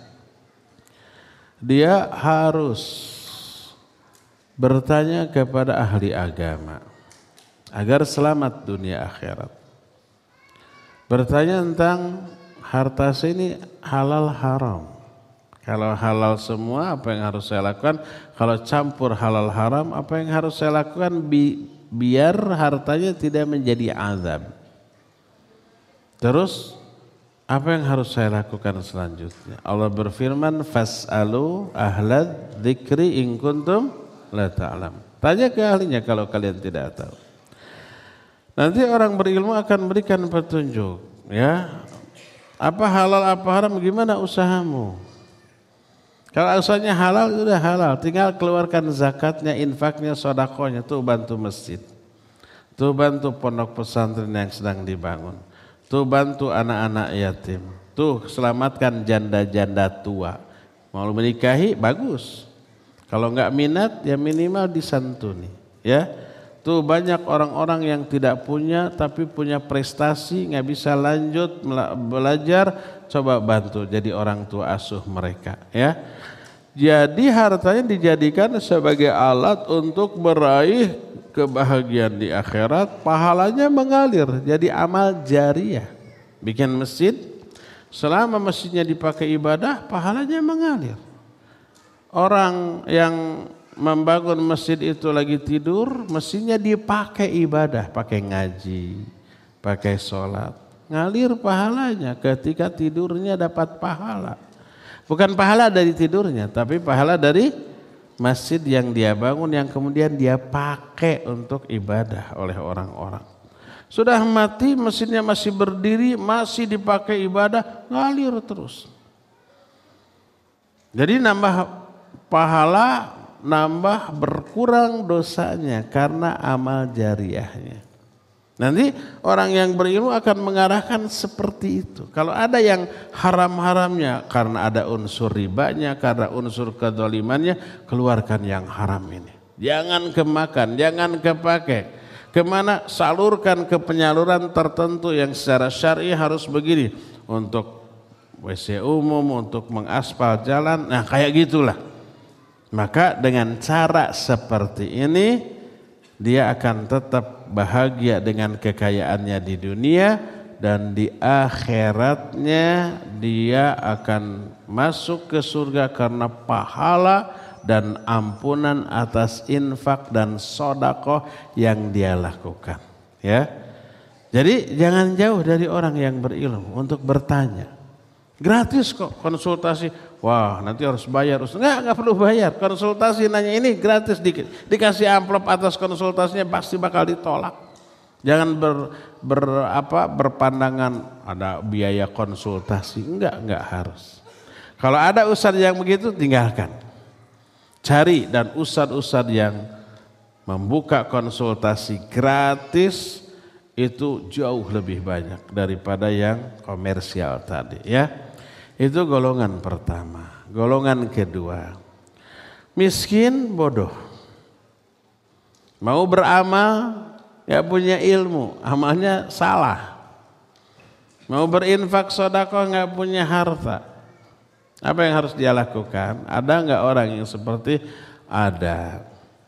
Dia harus bertanya kepada ahli agama agar selamat dunia akhirat. Bertanya tentang harta saya ini halal haram. Kalau halal semua apa yang harus saya lakukan? Kalau campur halal haram apa yang harus saya lakukan bi biar hartanya tidak menjadi azab? Terus apa yang harus saya lakukan selanjutnya? Allah berfirman, fas'alu ahlad dzikri in kuntum la ta'lam. Tanya ke ahlinya kalau kalian tidak tahu. Nanti orang berilmu akan berikan petunjuk, ya. Apa halal apa haram, gimana usahamu? Kalau usahanya halal sudah halal, tinggal keluarkan zakatnya, infaknya, sedekahnya, tuh bantu masjid. Tuh bantu pondok pesantren yang sedang dibangun. Tuh bantu anak-anak yatim. Tuh selamatkan janda-janda tua. Mau menikahi bagus. Kalau enggak minat ya minimal disantuni, ya. Tuh banyak orang-orang yang tidak punya tapi punya prestasi, nggak bisa lanjut belajar, coba bantu jadi orang tua asuh mereka, ya. Jadi hartanya dijadikan sebagai alat untuk meraih kebahagiaan di akhirat, pahalanya mengalir jadi amal jariah. Bikin masjid, selama masjidnya dipakai ibadah, pahalanya mengalir. Orang yang membangun masjid itu lagi tidur, mestinya dipakai ibadah, pakai ngaji, pakai sholat, ngalir pahalanya. Ketika tidurnya dapat pahala, bukan pahala dari tidurnya, tapi pahala dari masjid yang dia bangun, yang kemudian dia pakai untuk ibadah oleh orang-orang. Sudah mati, masjidnya masih berdiri, masih dipakai ibadah, ngalir terus. Jadi nambah pahala, nambah berkurang dosanya karena amal jariahnya. Nanti orang yang berilmu akan mengarahkan seperti itu. Kalau ada yang haram-haramnya karena ada unsur ribanya, karena unsur kedzalimannya, keluarkan yang haram ini. Jangan kemakan, jangan kepake. Kemana? Salurkan ke penyaluran tertentu yang secara syar'i harus begini. Untuk W C umum, untuk mengaspal jalan, nah kayak gitulah. Maka dengan cara seperti ini dia akan tetap bahagia dengan kekayaannya di dunia, dan di akhiratnya dia akan masuk ke surga karena pahala dan ampunan atas infak dan sedekah yang dia lakukan, ya. Jadi jangan jauh dari orang yang berilmu untuk bertanya. Gratis kok konsultasi. Wah, nanti harus bayar. Enggak, enggak perlu bayar. Konsultasi nanya ini gratis, di, dikasih amplop atas konsultasinya pasti bakal ditolak. Jangan ber, ber apa berpandangan ada biaya konsultasi. Enggak, enggak harus. Kalau ada ustadz yang begitu tinggalkan. Cari dan ustadz-ustadz yang membuka konsultasi gratis itu jauh lebih banyak daripada yang komersial tadi, ya. Itu golongan pertama. Golongan kedua, miskin bodoh. Mau beramal, gak punya ilmu, amalnya salah. Mau berinfak sedekah, gak punya harta. Apa yang harus dia lakukan? Ada enggak orang yang seperti ada?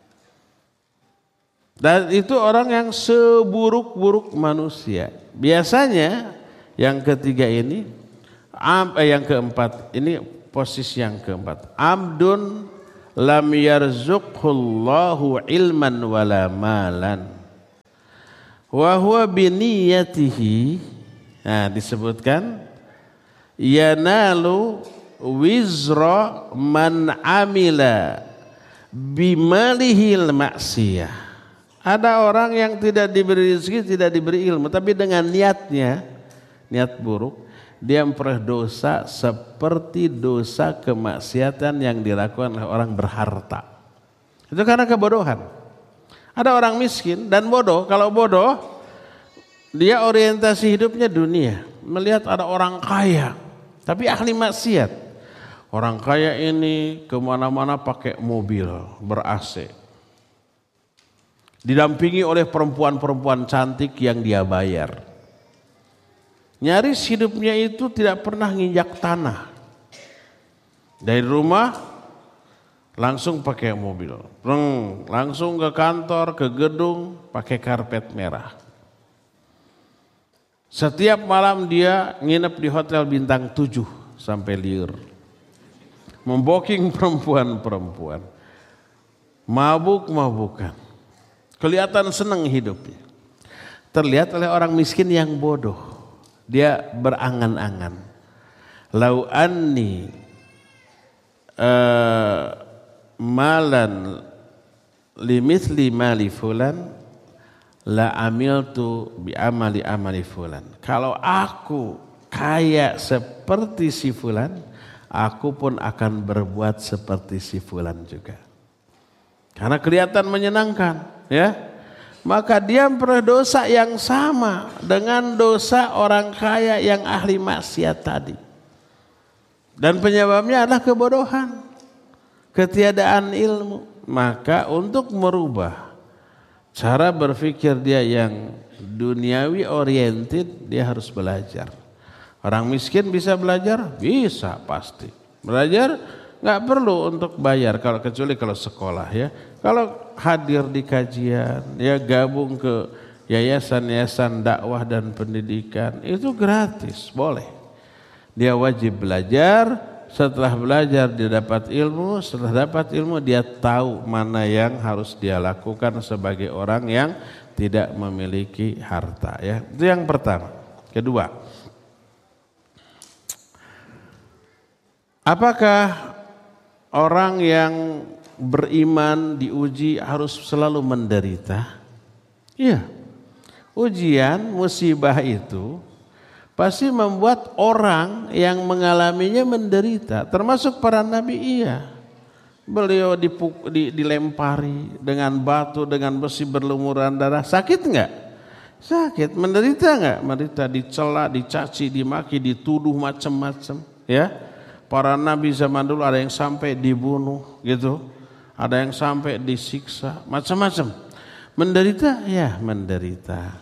Dan itu orang yang seburuk-buruk manusia. Biasanya yang ketiga ini, eh, yang keempat, ini posisi yang keempat. Abdun lam yarzuqhullahu ilman wala malan. Wa huwa biniyatihi. Nah, disebutkan yanalu wizra man amila bimalihil maksiyah. Ada orang yang tidak diberi rezeki, tidak diberi ilmu, tapi dengan niatnya, niat buruk, dia memperoleh dosa seperti dosa kemaksiatan yang dilakukan oleh orang berharta. Itu karena kebodohan. Ada orang miskin dan bodoh. Kalau bodoh, dia orientasi hidupnya dunia. Melihat ada orang kaya, tapi ahli maksiat. Orang kaya ini kemana-mana pakai mobil ber-A C. Didampingi oleh perempuan-perempuan cantik yang dia bayar. Nyaris hidupnya itu tidak pernah nginjak tanah. Dari rumah langsung pakai mobil. Langsung ke kantor, ke gedung pakai karpet merah. Setiap malam dia nginep di hotel bintang tujuh sampai liur. Memboking perempuan-perempuan. Mabuk-mabukan. Kelihatan senang hidupnya. Terlihat oleh orang miskin yang bodoh. Dia berangan-angan. Lau anni uh, malan limithli mali fulan la amiltu bi amali amali fulan. Kalau aku kaya seperti si fulan, aku pun akan berbuat seperti si fulan juga. Karena kelihatan menyenangkan. Ya, maka dia memperoleh dosa yang sama dengan dosa orang kaya yang ahli maksiat tadi. Dan penyebabnya adalah kebodohan, ketiadaan ilmu. Maka untuk merubah cara berpikir dia yang duniawi oriented, dia harus belajar. Orang miskin bisa belajar? Bisa pasti. Belajar nggak perlu untuk bayar, kalau kecuali kalau sekolah ya. Kalau hadir di kajian, ya gabung ke yayasan-yayasan dakwah dan pendidikan, itu gratis, boleh. Dia wajib belajar, setelah belajar dia dapat ilmu, setelah dapat ilmu dia tahu mana yang harus dia lakukan sebagai orang yang tidak memiliki harta. Ya, itu yang pertama. Kedua, apakah orang yang beriman diuji harus selalu menderita? Iya. Ujian, musibah itu pasti membuat orang yang mengalaminya menderita. Termasuk para nabi, iya. Beliau dipuk, di, dilempari dengan batu, dengan besi berlumuran darah. Sakit enggak? Sakit. Menderita enggak? Menderita, dicela, dicaci, dimaki, dituduh macam-macam. Ya. Para nabi zaman dulu ada yang sampai dibunuh gitu. Ada yang sampai disiksa, macam-macam. Menderita, ya menderita.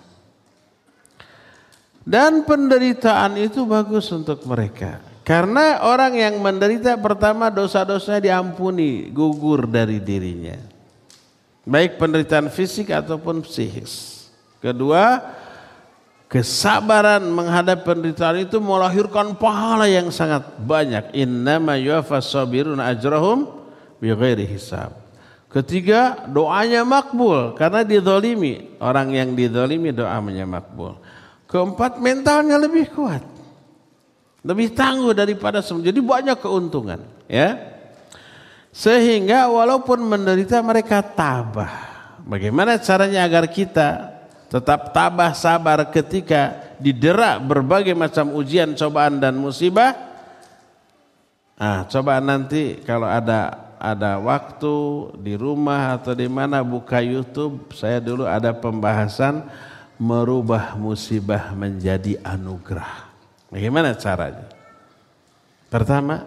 Dan penderitaan itu bagus untuk mereka. Karena orang yang menderita, pertama dosa-dosanya diampuni, gugur dari dirinya. Baik penderitaan fisik ataupun psikis. Kedua, kesabaran menghadapi penderitaan itu melahirkan pahala yang sangat banyak. Innama yuwaffas sabiruna ajrahum bighairi hisab. Ketiga, doanya makbul karena dizalimi. Orang yang dizalimi doanya makbul. Keempat, mentalnya lebih kuat. Lebih tangguh daripada semua. Jadi banyak keuntungan, ya. Sehingga walaupun menderita mereka tabah. Bagaimana caranya agar kita tetap tabah sabar ketika didera berbagai macam ujian, cobaan dan musibah? Nah, coba nanti kalau ada ada waktu di rumah atau di mana buka YouTube, saya dulu ada pembahasan merubah musibah menjadi anugerah. Bagaimana caranya? Pertama,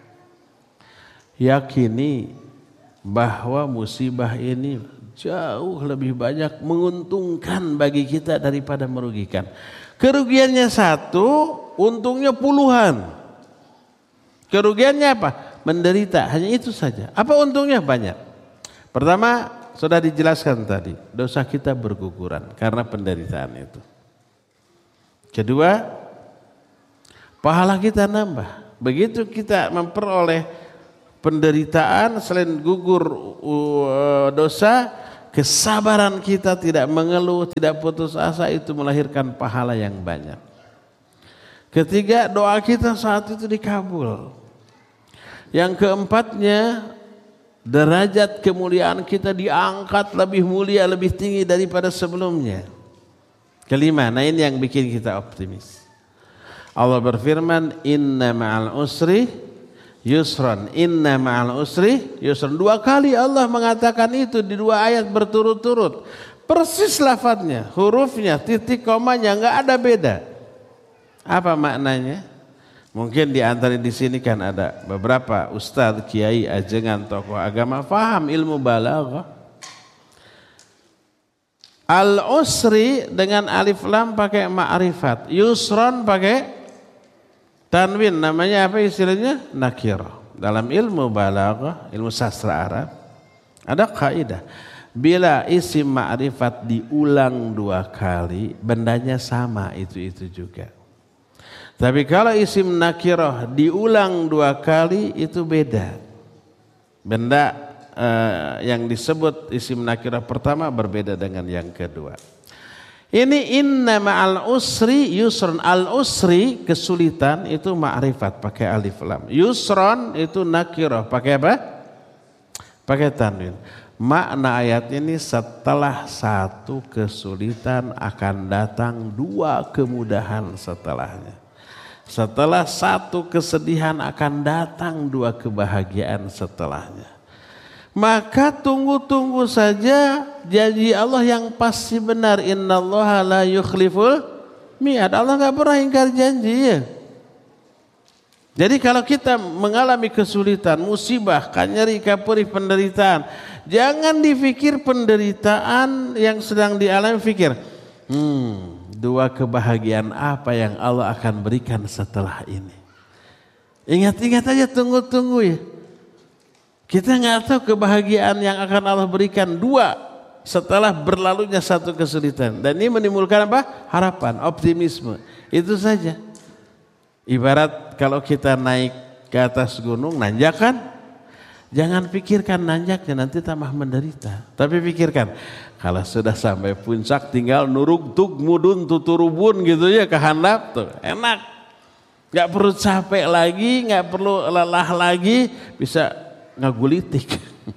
yakini bahwa musibah ini jauh lebih banyak menguntungkan bagi kita daripada merugikan. Kerugiannya satu, untungnya puluhan. Kerugiannya apa? Menderita, hanya itu saja. Apa untungnya? Banyak. Pertama, sudah dijelaskan tadi, dosa kita berguguran karena penderitaan itu. Kedua, pahala kita nambah. Begitu kita memperoleh penderitaan, selain gugur uh, dosa, kesabaran kita, tidak mengeluh, tidak putus asa, itu melahirkan pahala yang banyak. Ketiga, doa kita saat itu dikabul. Yang keempatnya, derajat kemuliaan kita diangkat lebih mulia, lebih tinggi daripada sebelumnya. Kelima, nah ini yang bikin kita optimis. Allah berfirman, inna ma'al usri yusran, inna ma'al usri yusran. Dua kali Allah mengatakan itu di dua ayat berturut-turut. Persis lafadznya, hurufnya, titik komanya, nggak ada beda. Apa maknanya? Mungkin di antara di sini kan ada beberapa ustadz, kiai, ajengan, tokoh agama faham ilmu balaghah. Al-usri dengan alif lam pakai ma'rifat, yusron pakai tanwin, namanya apa istilahnya? Nakirah. Dalam ilmu balaghah, ilmu sastra Arab, ada kaidah. Bila isim ma'rifat diulang dua kali, bendanya sama, itu-itu juga. Tapi kalau isim nakirah diulang dua kali, itu beda. Benda uh, yang disebut isim nakirah pertama berbeda dengan yang kedua. Ini inna ma'al usri yusron. Al usri kesulitan itu ma'rifat pakai alif lam. Yusron itu nakirah pakai apa? Pakai tanwin. Makna ayat ini, setelah satu kesulitan akan datang dua kemudahan setelahnya. Setelah satu kesedihan akan datang dua kebahagiaan setelahnya. Maka tunggu-tunggu saja janji Allah yang pasti benar. Innallaha la yukhliful mi'ad. Allah enggak pernah ingkar janji ya. Jadi kalau kita mengalami kesulitan, musibah, nyeri, perih, penderitaan, jangan dipikir penderitaan yang sedang dialami, pikir, hmm, dua kebahagiaan apa yang Allah akan berikan setelah ini. Ingat-ingat aja, tunggu-tunggu ya. Kita nggak tahu kebahagiaan yang akan Allah berikan dua setelah berlalunya satu kesulitan. Dan ini menimbulkan apa? Harapan, optimisme. Itu saja. Ibarat kalau kita naik ke atas gunung, nanjakan, jangan pikirkan nanjaknya, nanti tambah menderita. Tapi pikirkan, kalau sudah sampai puncak tinggal nuruk tuk mudun tuturubun gitu ya, ke handap tuh, enak. Gak perlu capek lagi, gak perlu lelah lagi, bisa ngagulitik.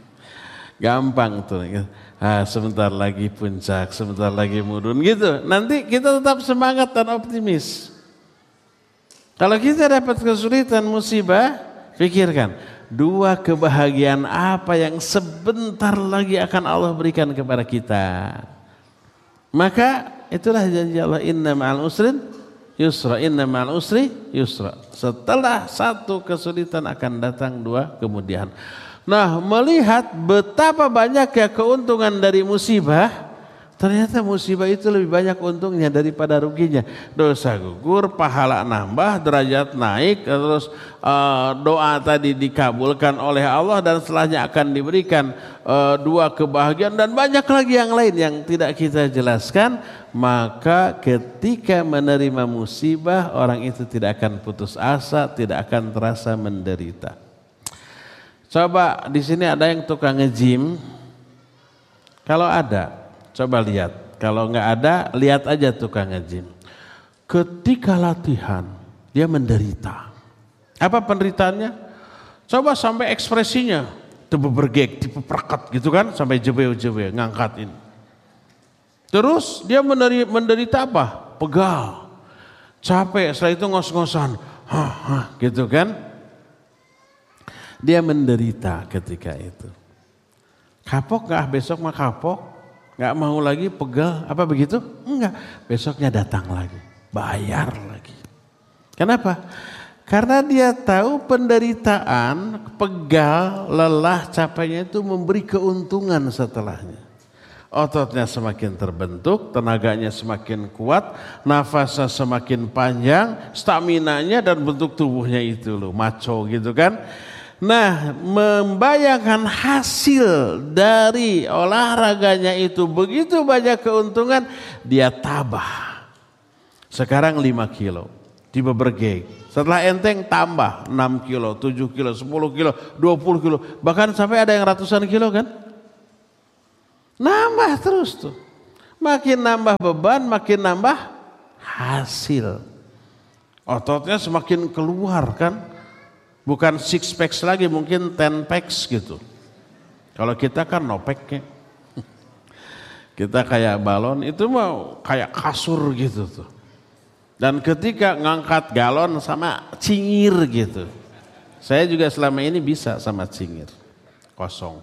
Gampang tuh. Ah, sebentar lagi puncak, sebentar lagi mudun gitu. Nanti kita tetap semangat dan optimis. Kalau kita dapat kesulitan, musibah, pikirkan dua kebahagiaan apa yang sebentar lagi akan Allah berikan kepada kita. Maka itulah janji Allah, inna ma'al usrin yusra, inna ma'al usri yusra. Setelah satu kesulitan akan datang dua kemudian. Nah, melihat betapa banyaknya keuntungan dari musibah, ternyata musibah itu lebih banyak untungnya daripada ruginya. Dosa gugur, pahala nambah, derajat naik, terus uh, doa tadi dikabulkan oleh Allah dan setelahnya akan diberikan uh, dua kebahagiaan dan banyak lagi yang lain yang tidak kita jelaskan. Maka ketika menerima musibah, orang itu tidak akan putus asa, tidak akan terasa menderita. Coba di sini ada yang tukang nge-gym. Kalau ada, coba lihat. Kalau enggak ada, lihat aja tukang nge-gym. Ketika latihan, dia menderita. Apa penderitaannya? Coba sampai ekspresinya, tipe bergek, tipe perkat gitu kan, sampai jebel-jebel, ngangkatin. Terus dia menderita apa? Pegal, capek, setelah itu ngos-ngosan, hah, hah, gitu kan. Dia menderita ketika itu. Kapok nggak? Besok mah kapok, nggak mau lagi, pegal, apa begitu? Enggak. Besoknya datang lagi, bayar lagi. Kenapa? Karena dia tahu penderitaan, pegal, lelah, capeknya itu memberi keuntungan setelahnya. Ototnya semakin terbentuk, tenaganya semakin kuat, nafasnya semakin panjang, staminanya dan bentuk tubuhnya itu loh, maco gitu kan. Nah, membayangkan hasil dari olahraganya itu begitu banyak keuntungan, dia tabah. Sekarang lima kilo, tiba bergeg. Setelah enteng tambah enam kilo, tujuh kilo, sepuluh kilo, dua puluh kilo, bahkan sampai ada yang ratusan kilo kan. Nambah terus tuh. Makin nambah beban, makin nambah hasil. Ototnya semakin keluar kan. Bukan six packs lagi, mungkin ten packs gitu. Kalau kita kan no pack. Kita kayak balon, itu mau kayak kasur gitu tuh. Dan ketika ngangkat galon sama cingir gitu. Saya juga selama ini bisa sama cingir. Kosong.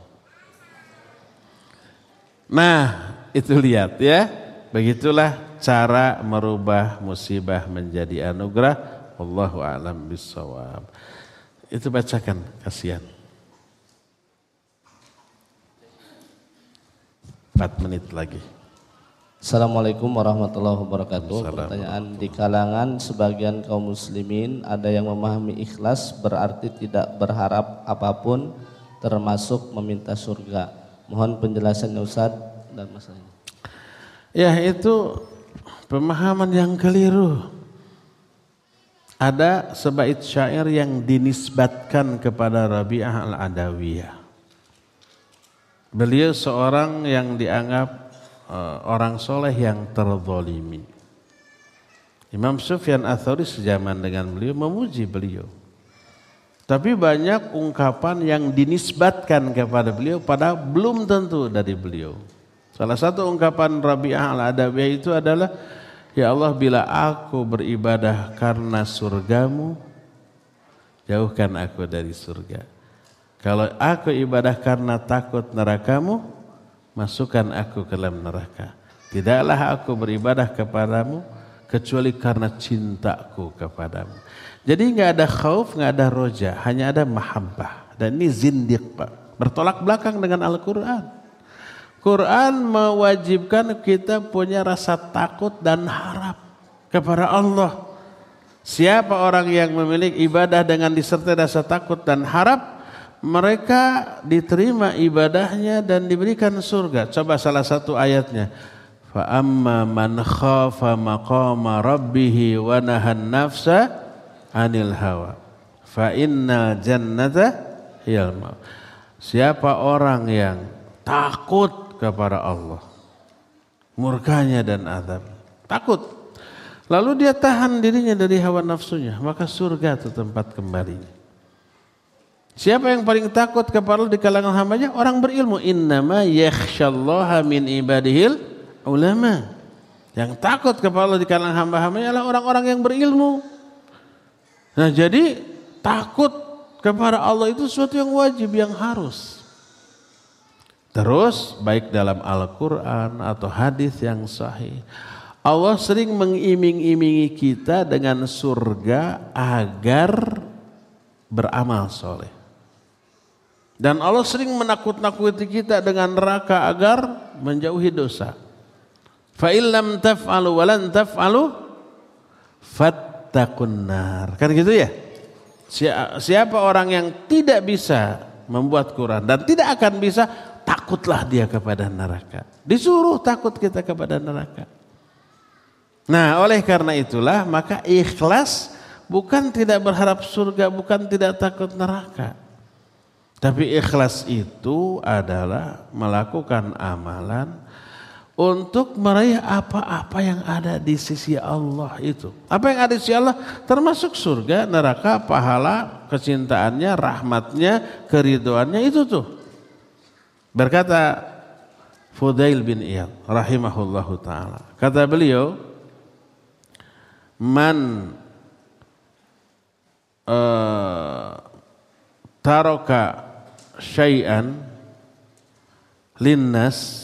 Nah, itu lihat ya. Begitulah cara merubah musibah menjadi anugerah. Wallahu a'lam bishawab. Itu bacakan, kasihan. Empat menit lagi. Assalamualaikum warahmatullahi wabarakatuh. Pertanyaan, di kalangan sebagian kaum muslimin ada yang memahami ikhlas berarti tidak berharap apapun termasuk meminta surga. Mohon penjelasannya Ustaz dan masalah ini. Ya, itu pemahaman yang keliru. Ada sebait syair yang dinisbatkan kepada Rabi'ah al-Adawiyah. Beliau seorang yang dianggap uh, orang soleh yang terzalimi. Imam Sufyan Ats-Tsauri sejaman dengan beliau memuji beliau. Tapi banyak ungkapan yang dinisbatkan kepada beliau padahal belum tentu dari beliau. Salah satu ungkapan Rabi'ah al-Adawiyah itu adalah, ya Allah, bila aku beribadah karena surgamu, jauhkan aku dari surga. Kalau aku ibadah karena takut nerakamu, masukkan aku ke dalam neraka. Tidaklah aku beribadah kepadamu kecuali karena cintaku kepadamu. Jadi nggak ada khauf, nggak ada roja, hanya ada mahabbah. Dan ini zindiq, Pak. Bertolak belakang dengan Al-Quran. Quran mewajibkan kita punya rasa takut dan harap kepada Allah. Siapa orang yang memiliki ibadah dengan disertai rasa takut dan harap, mereka diterima ibadahnya dan diberikan surga. Coba salah satu ayatnya. Fa amma man khafa maqama rabbih wa nahan nafsa anil hawa fa innal jannata hiyal mawa. Siapa orang yang takut kepada Allah, murkanya dan azab, takut, lalu dia tahan dirinya dari hawa nafsunya, maka surga itu tempat kembalinya. Siapa yang paling takut kepada Allah di kalangan hambanya? Orang berilmu. Innama yakhsyallaha min ibadihil ulama. Yang takut kepada Allah di kalangan hamba-hambanya adalah orang-orang yang berilmu. Nah, jadi takut kepada Allah itu sesuatu yang wajib, yang harus. Terus baik dalam Al-Quran atau hadis yang sahih, Allah sering mengiming-imingi kita dengan surga agar beramal soleh. Dan Allah sering menakut-nakuti kita dengan neraka agar menjauhi dosa. Fa illam taf'alu wa lan taf'alu fattaqun nar. Kan gitu ya? Siapa orang yang tidak bisa membuat Quran dan tidak akan bisa, takutlah dia kepada neraka. Disuruh takut kita kepada neraka. Nah, oleh karena itulah maka ikhlas bukan tidak berharap surga, bukan tidak takut neraka. Tapi ikhlas itu adalah melakukan amalan untuk meraih apa-apa yang ada di sisi Allah itu. Apa yang ada di sisi Allah termasuk surga, neraka, pahala, kecintaannya, rahmatnya, keridhoannya itu tuh. Berkata Fudail bin Iyad rahimahullahu ta'ala. Kata beliau, man uh, taroka syai'an linnas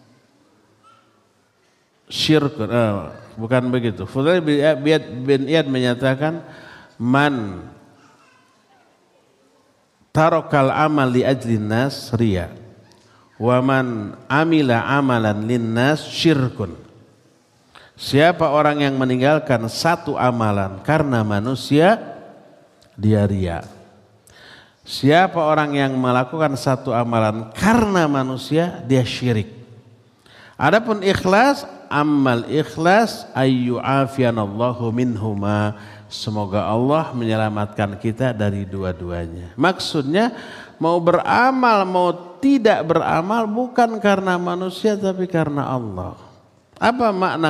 syirkun, uh, bukan begitu. Fudail bin Iyad menyatakan, man tarokal amal li ajlin nas riya Wa man amila amalan linnas syirkun. Siapa orang yang meninggalkan satu amalan karena manusia, dia ria. Siapa orang yang melakukan satu amalan karena manusia, dia syirik. Adapun ikhlas, amal ikhlas ayyu'afiyanallahu minhuma. Semoga Allah menyelamatkan kita dari dua-duanya. Maksudnya mau beramal, mau tidak beramal bukan karena manusia tapi karena Allah. Apa makna